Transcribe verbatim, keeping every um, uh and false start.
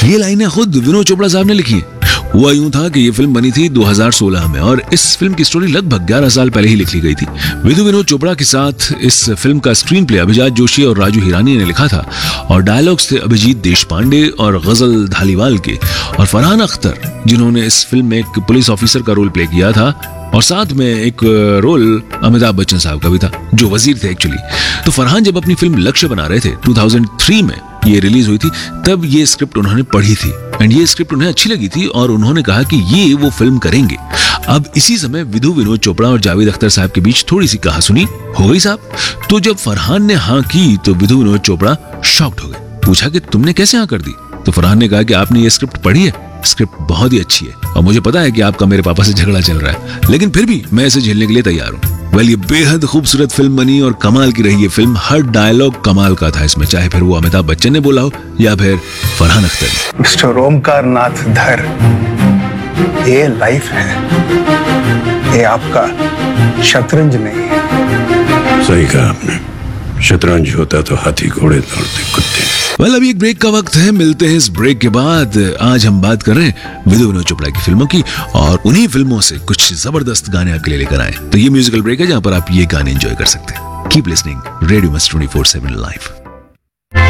ये लाइनें खुद विनोद चोपड़ा साहब ने लिखी है। हुआ यूं था कि ये फिल्म बनी थी दो हज़ार सोलह में और इस फिल्म की स्टोरी लगभग ग्यारह साल पहले ही लिख ली गई थी। विधु विनोद चोपड़ा के साथ इस फिल्म का स्क्रीन प्ले अभिजात जोशी और राजू हिरानी ने लिखा था और डायलॉग्स थे अभिजीत देशपांडे और गजल धालीवाल के, और फरहान अख्तर जिन्होंने इस फिल्म में एक पुलिस ऑफिसर का रोल प्ले किया था, और साथ में एक रोल अमिताभ बच्चन साहब का भी था जो वजीर थे एक्चुअली। तो फरहान जब अपनी फिल्म लक्ष्य बना रहे थे दो हज़ार तीन में ये रिलीज हुई थी, तब ये स्क्रिप्ट उन्होंने पढ़ी थी एंड ये स्क्रिप्ट उन्हें अच्छी लगी थी और उन्होंने कहा कि ये वो फिल्म करेंगे। अब इसी समय विधु विनोद चोपड़ा और जावेद अख्तर साहब के बीच थोड़ी सी कहासुनी हो गई साहब। तो जब फरहान ने हाँ की तो विधु विनोद चोपड़ा शॉक्ड हो गए। पूछा कि तुमने कैसे हाँ कर दी? तो फरहान ने कहा कि आपने ये स्क्रिप्ट पढ़ी है, स्क्रिप्ट बहुत ही अच्छी है और मुझे पता है कि आपका मेरे पापा से झगड़ा चल रहा है, लेकिन फिर भी मैं इसे झेलने के लिए तैयार हूँ। वेल, ये बेहद खूबसूरत फिल्म बनी और कमाल की रही ये फिल्म। हर डायलॉग कमाल का था इसमें, चाहे फिर वो अमिताभ बच्चन ने बोला हो या फिर फरहान अख्तर ने। मिस्टर ओमकार नाथ धर, ये लाइफ है, ये आपका शतरंज नहीं है। सही कहा आपने, शतरंज होता तो हाथी घोड़े दौड़ते कुत्ते। वेल, अभी एक ब्रेक का वक्त है, मिलते हैं इस ब्रेक के बाद। आज हम बात कर रहे हैं विधु विनोद चोपड़ा की फिल्मों की और उन्हीं फिल्मों से कुछ जबरदस्त गाने आपके लिए लेकर आए। तो ये म्यूजिकल ब्रेक है जहां पर आप ये गाने एंजॉय कर सकते हैं। Keep listening, radio must twenty four seven live.